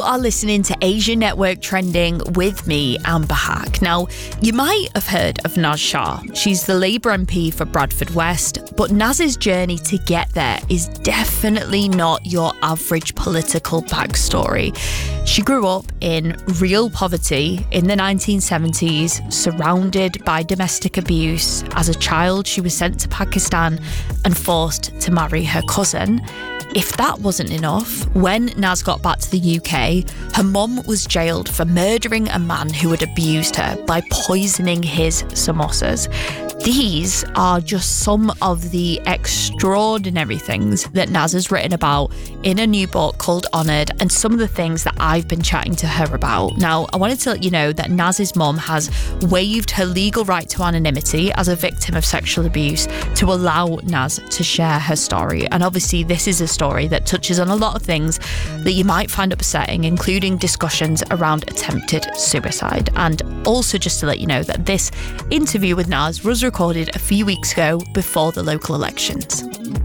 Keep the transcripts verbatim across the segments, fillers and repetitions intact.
are listening to Asia Network Trending with me, Amber Hack. Now, you might have heard of Naz Shah. She's the Labour M P for Bradford West, but Naz's journey to get there is definitely not your average political backstory. She grew up in real poverty in the nineteen seventies, surrounded by domestic abuse. As a child, she was sent to Pakistan and forced to marry her cousin. If that wasn't enough, when Naz got back to the U K, her mum was jailed for murdering a man who had abused her by poisoning his samosas. These are just some of the extraordinary things that Naz has written about in a new book called Honoured, and some of the things that I've been chatting to her about. Now, I wanted to let you know that Naz's mum has waived her legal right to anonymity as a victim of sexual abuse to allow Naz to share her story. And obviously, this is a story that touches on a lot of things that you might find upsetting, including discussions around attempted suicide. And also, just to let you know that this interview with Naz was recorded a few weeks ago before the local elections.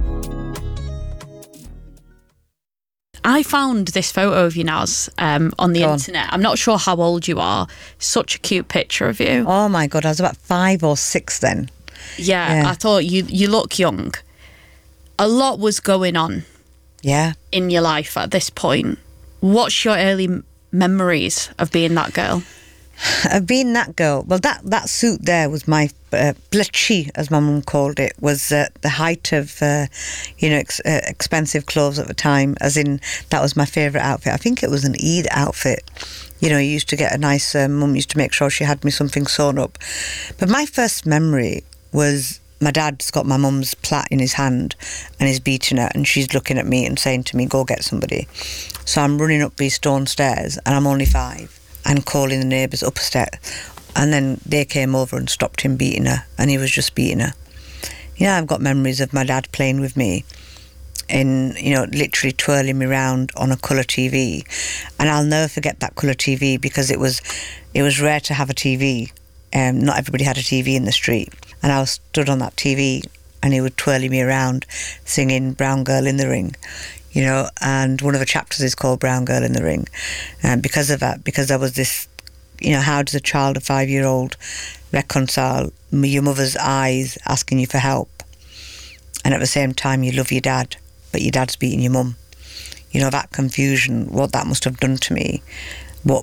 I found this photo of you, Naz, um, on the Go internet. On. I'm not sure how old you are. Such a cute picture of you. Oh my God, I was about five or six then. Yeah, yeah. I thought you you look young. A lot was going on. Yeah. In your life at this point. What's your early m- memories of being that girl? Of being that girl, well, that, that suit there was my uh, blechi, as my mum called it, was uh, the height of, uh, you know, ex- uh, expensive clothes at the time, as in that was my favourite outfit. I think it was an Eid outfit. You know, I used to get a nice, uh, mum used to make sure she had me something sewn up. But my first memory was my dad's got my mum's plait in his hand and he's beating her, and she's looking at me and saying to me, go get somebody. So I'm running up these stone stairs and I'm only five, and calling the neighbours upstairs, and then they came over and stopped him beating her, and he was just beating her. You know, I've got memories of my dad playing with me in, you know, literally twirling me around on a colour T V, and I'll never forget that colour T V because it was it was rare to have a T V. Um, not everybody had a T V in the street, and I was stood on that T V and he would twirling me around singing Brown Girl in the Ring. You know, and one of the chapters is called Brown Girl in the Ring. And um, because of that, because there was this, you know, how does a child, a five-year-old, reconcile your mother's eyes asking you for help, and at the same time you love your dad, but your dad's beating your mum? You know, that confusion, what that must have done to me.